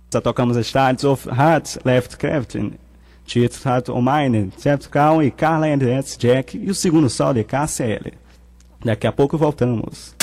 Já tocamos Stars of Heart, Left Crafting, Cheats Heart of Mine, Certo Cal e Carla and Jack e o segundo sol de KCL. Daqui a pouco voltamos.